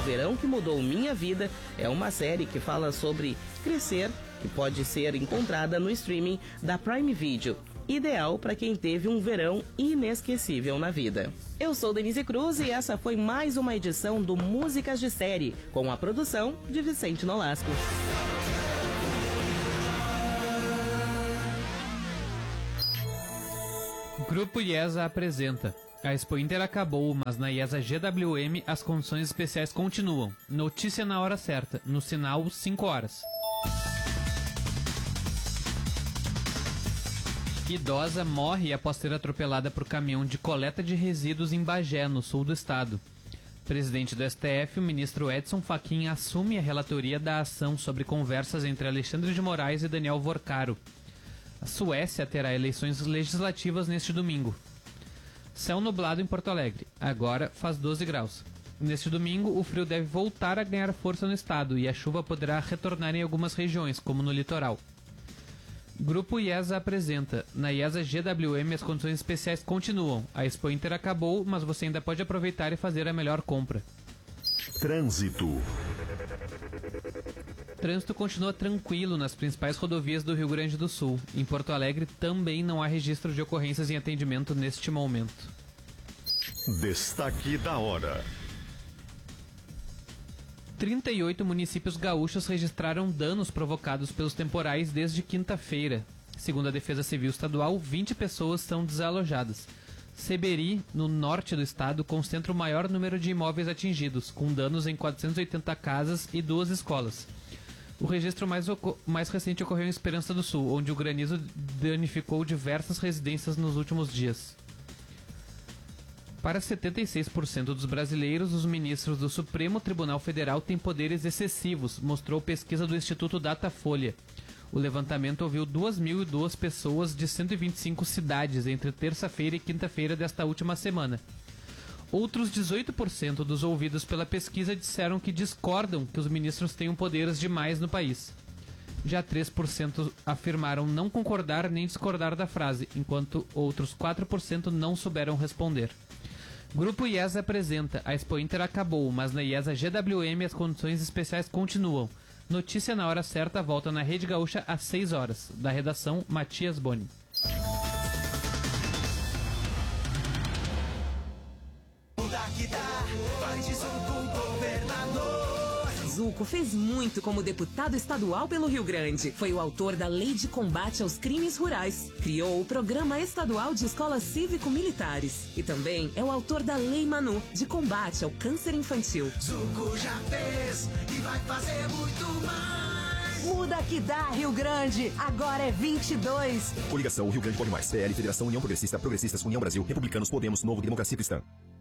Verão que Mudou Minha Vida é uma série que fala sobre crescer, que pode ser encontrada no streaming da Prime Video. Ideal para quem teve um verão inesquecível na vida. Eu sou Denise Cruz e essa foi mais uma edição do Músicas de Série, com a produção de Vicente Nolasco. Grupo IESA apresenta. A Expo Inter acabou, mas na IESA GWM as condições especiais continuam. Notícia na hora certa, no sinal 5 horas. Idosa morre após ser atropelada por caminhão de coleta de resíduos em Bagé, no sul do estado. Presidente do STF, o ministro Edson Fachin assume a relatoria da ação sobre conversas entre Alexandre de Moraes e Daniel Vorcaro. A Suécia terá eleições legislativas neste domingo. Céu nublado em Porto Alegre. Agora faz 12 graus. Neste domingo, o frio deve voltar a ganhar força no estado e a chuva poderá retornar em algumas regiões, como no litoral. Grupo IESA apresenta. Na IESA GWM as condições especiais continuam. A Expo Inter acabou, mas você ainda pode aproveitar e fazer a melhor compra. Trânsito. O trânsito continua tranquilo nas principais rodovias do Rio Grande do Sul. Em Porto Alegre também não há registro de ocorrências em atendimento neste momento. Destaque da hora. 38 municípios gaúchos registraram danos provocados pelos temporais desde quinta-feira. Segundo a Defesa Civil Estadual, 20 pessoas são desalojadas. Seberi, no norte do estado, concentra o maior número de imóveis atingidos, com danos em 480 casas e 2 escolas. O registro mais recente ocorreu em Esperança do Sul, onde o granizo danificou diversas residências nos últimos dias. Para 76% dos brasileiros, os ministros do Supremo Tribunal Federal têm poderes excessivos, mostrou pesquisa do Instituto Datafolha. O levantamento ouviu 2.002 pessoas de 125 cidades entre terça-feira e quinta-feira desta última semana. Outros 18% dos ouvidos pela pesquisa disseram que discordam que os ministros tenham poderes demais no país. Já 3% afirmaram não concordar nem discordar da frase, enquanto outros 4% não souberam responder. Grupo IESA apresenta. A Expo Inter acabou, mas na IESA GWM as condições especiais continuam. Notícia na hora certa volta na Rede Gaúcha às 6 horas. Da redação, Matias Boni. Zuco fez muito como deputado estadual pelo Rio Grande. Foi o autor da Lei de Combate aos Crimes Rurais. Criou o Programa Estadual de Escolas Cívico-Militares. E também é o autor da Lei Manu, de combate ao câncer infantil. Zuco já fez e vai fazer muito mais. Muda que dá, Rio Grande. Agora é 22. Coligação Rio Grande Pode Mais. PL, Federação União Progressista, Progressistas, União Brasil, Republicanos, Podemos, Novo, Democracia Cristã.